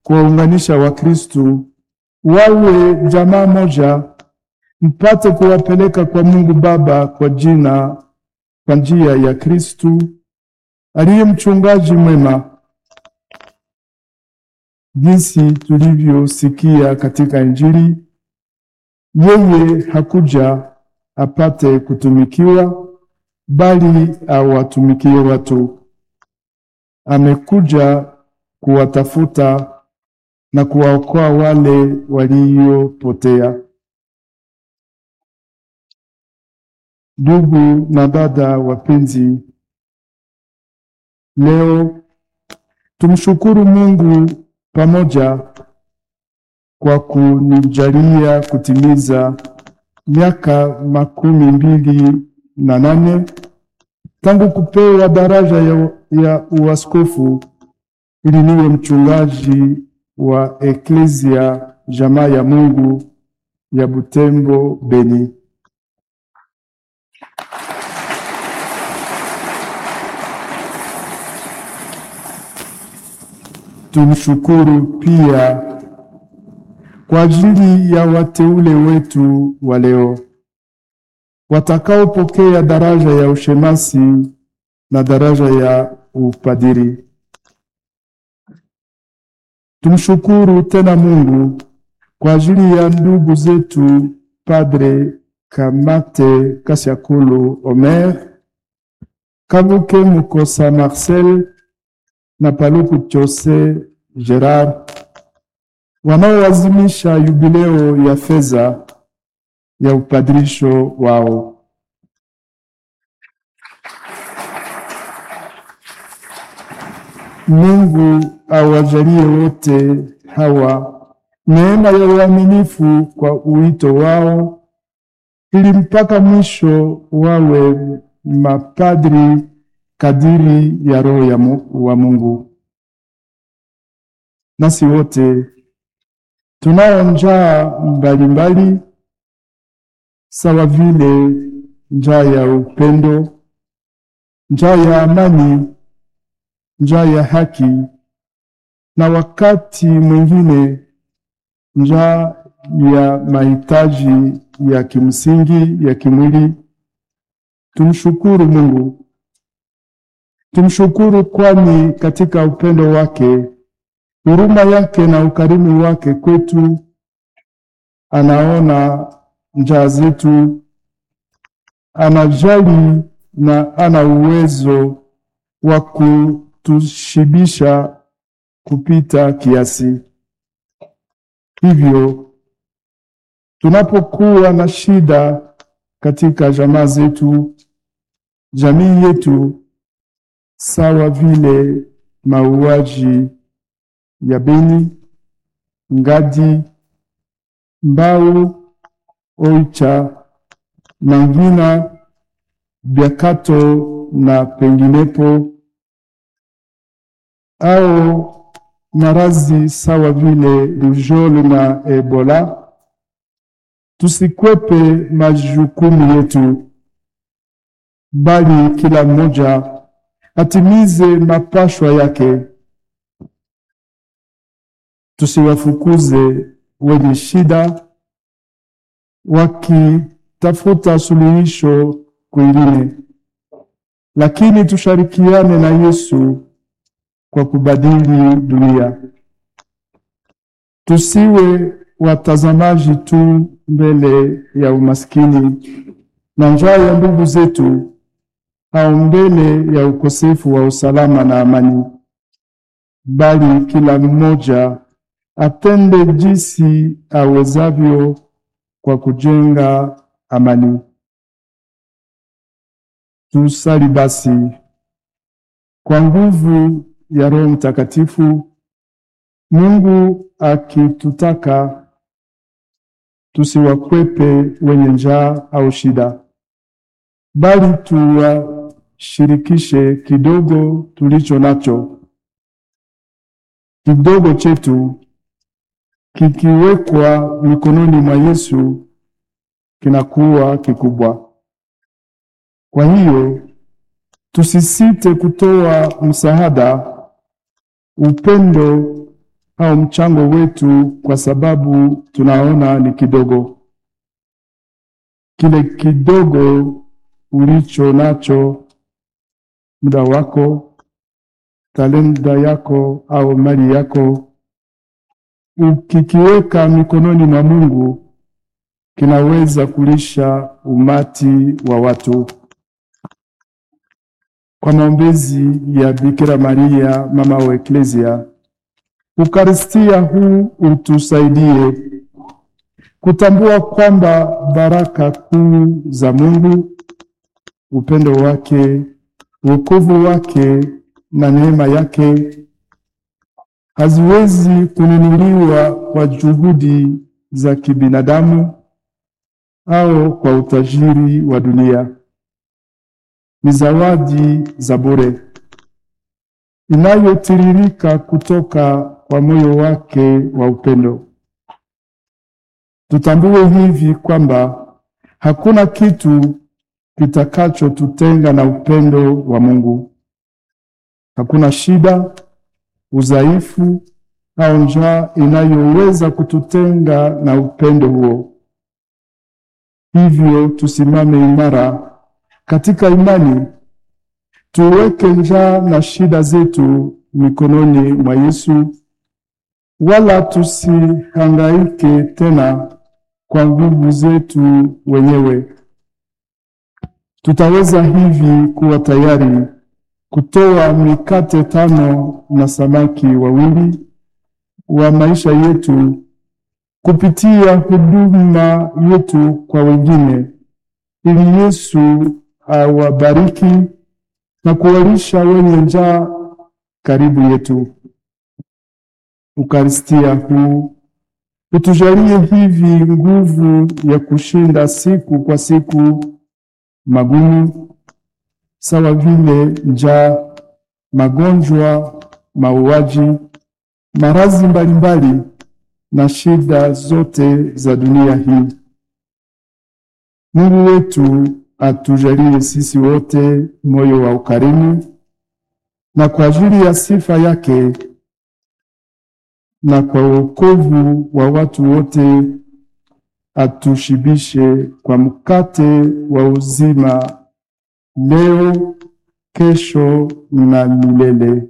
kuwaunganisha Wakristo wawe jamaa moja, mpate kuwapeleka kwa Mungu Baba kwa njia ya Kristo aliye mchungaji mwema, jinsi tulivyosikia katika Injili. Yeye hakuja apate kutumikiwa, bali awatumikie watu. Amekuja kuwatafuta na kuwaokoa wale waliopotea. Ndugu na dada wapenzi, leo tumshukuru Mungu pamoja kwa kunijalia kutimiza miaka 28 tangu kupewa daraja ya uaskofu ili niwe mchungaji wa Eklezia Jamaa ya Mungu ya Butembo Beni. Tumshukuru pia kwa ajili ya wateule wetu wa leo watakaopokea daraja ya ushemasi na daraja ya upadiri. Tumshukuru tena Mungu kwa ajili ya ndugu zetu Padre Kamate Kasiakulu Omer, Kabuke Mukosa Marcel na Paluku Chose Gerard, wanaoazimisha yubileo ya feza ya upadirisho wao. Mungu awajalie wote hawa neema ya uaminifu kwa uito wao, ili mpaka mwisho wawe mapadri kadiri ya Roho wa Mungu. Nasi wote tunao njaa mbalimbali, sawa vile njaa ya upendo, njaa ya amani, njaa ya haki, na wakati mwingine njaa ya mahitaji ya kimsingi ya kimwili. Tumshukuru Mungu. Tumshukuru kwani katika upendo wake, huruma yake na ukarimu wake kwetu, anaona njaa zetu, anajali na ana uwezo wa kutushibisha kupita kiasi. Hivyo tunapokuwa na shida katika jamaa zetu, jamii yetu, sawa vile mauaji ya Beni, Ngadi, Mbau, Oicha, Mangina, Biakato na penginepo, au marazi sawa vile rujole na Ebola, tusikwepe majukumu yetu, bali kila mmoja atimize mapashwa yake. Tusiwafukuze wenye shida wakitafuta suluhisho kwingine, lakini tushirikiane na Yesu kwa kubadili dunia. Tusiwe watazamaji tu mbele ya umaskini na njaa ya ndugu zetu, au mbele ya ukosefu wa usalama na amani, bali kila mmoja atende jinsi awezavyo kwa kujenga amani. Tusali basi. Kwa nguvu ya Roho Mtakatifu, Mungu akitutaka tusiwakwepe wenye njaa au shida, bali tuwashirikishe kidogo tulicho nacho. Kidogo chetu kikiwekwa mikononi mwa Yesu kinakuwa kikubwa. Kwa hiyo tusisite kutoa msaada, upendo au mchango wetu kwa sababu tunaona ni kidogo. Kile kidogo ulicho nacho, muda wako, talenta yako au mali yako, ukikiweka mikononi mwa Mungu, kinaweza kulisha umati wa watu. Kwa maombezi ya Bikira Maria, mama wa Eklesia, Ukaristia huu utusaidie kutambua kwamba baraka kuu za Mungu, upendo wake, wokovu wake na neema yake haziwezi kununuliwa kwa juhudi za kibinadamu au kwa utajiri wa dunia. Ni zawadi za bure inayotiririka kutoka kwa moyo wake wa upendo. Tutambue hivi kwamba hakuna kitu kitakachotutenga na upendo wa Mungu. Hakuna shida, udhaifu au njaa inayoweza kututenga na upendo huo. Hivyo tusimame imara katika imani, tuweke njaa na shida zetu mikononi mwa Yesu, wala tusihangaike tena kwa nguvu zetu wenyewe. Tutaweza hivi kuwa tayari kutoa mikate 5 na samaki 2 wa maisha yetu kupitia huduma yetu kwa wengine, ili Yesu awabariki na kuwalisha wenye njaa karibu yetu. Ukaristia huu utujalie hivi nguvu ya kushinda siku kwa siku magumu, sawa vile njaa, magonjwa, mauaji, maradhi mbalimbali na shida zote za dunia hii. Mungu wetu atujalie sisi wote moyo wa ukarimu, na kwa ajili ya sifa yake na kwa wokovu wa watu wote atushibishe kwa mkate wa uzima leo, kesho na milele.